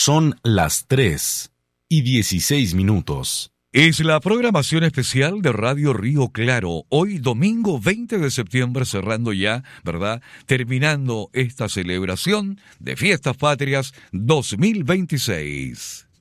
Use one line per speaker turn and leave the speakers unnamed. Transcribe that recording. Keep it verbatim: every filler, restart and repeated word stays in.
Son las tres y dieciséis minutos.
Es la programación especial de Radio Río Claro, hoy domingo veinte de septiembre, cerrando ya, ¿verdad? Terminando esta celebración de Fiestas Patrias dos mil veintiséis.